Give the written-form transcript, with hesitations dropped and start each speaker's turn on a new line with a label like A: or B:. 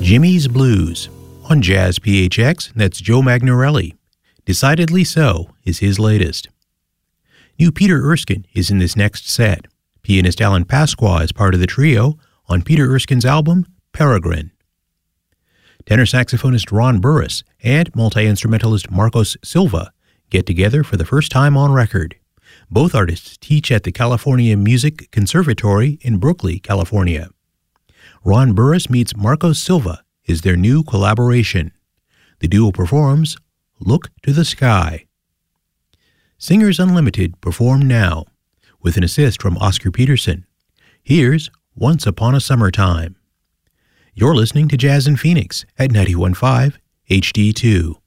A: Jimmy's Blues. On Jazz PHX, that's Joe Magnarelli. Decidedly So is his latest. New Peter Erskine is in this next set. Pianist Alan Pasqua is part of the trio on Peter Erskine's album, Peregrine. Tenor saxophonist Ron Burris and multi-instrumentalist Marcos Silva get together for the first time on record. Both artists teach at the California Music Conservatory in Berkeley, California. Ron Burris meets Marcos Silva is their new collaboration. The duo performs Look to the Sky. Singers Unlimited perform now, with an assist from Oscar Peterson. Here's Once Upon a Summertime. You're listening to Jazz in Phoenix at 91.5 HD2.